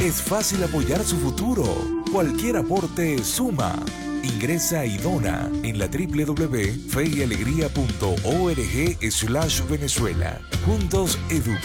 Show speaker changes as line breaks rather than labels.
Es fácil apoyar su futuro. Cualquier aporte suma. Ingresa y dona en la www.feyyalegría.org/Venezuela. Juntos educamos.